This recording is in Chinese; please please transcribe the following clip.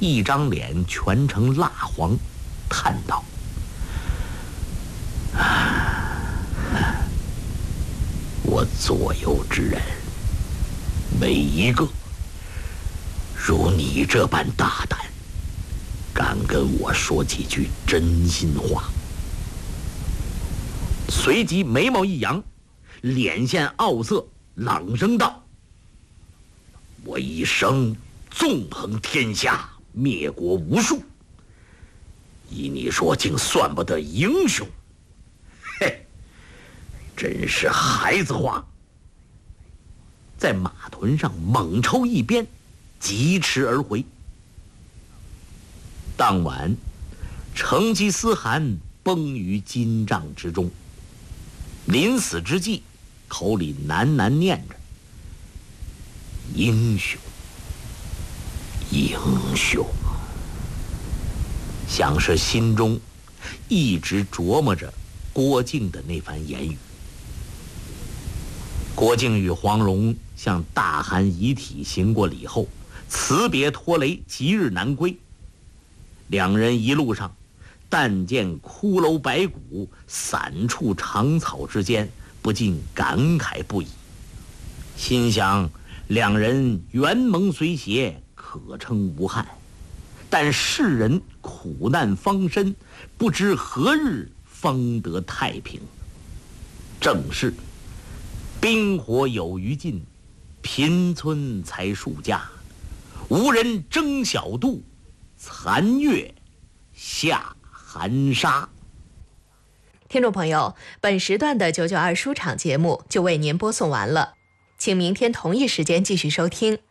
一张脸全呈蜡黄，叹道：“我左右之人，没一个如你这般大胆，敢跟我说几句真心话。”随即眉毛一扬，脸现傲色，朗声道：“我一生纵横天下，灭国无数，依你说竟算不得英雄，嘿，真是孩子话。”在马臀上猛抽一鞭，疾驰而回。当晚，成吉思汗崩于金帐之中，临死之际，口里喃喃念着：“英雄，英雄。”像是心中一直琢磨着郭靖的那番言语。郭靖与黄蓉向大汗遗体行过礼后，辞别拖雷，即日南归。两人一路上，但见骷髅白骨散处长草之间，不禁感慨不已，心想两人元蒙虽邪，可称无憾，但世人苦难方深，不知何日方得太平。正是冰火有余尽，贫村才数家，无人争小度，残月下寒沙。 听众朋友，本时段的992书场节目就为您播送完了，请明天同一时间继续收听。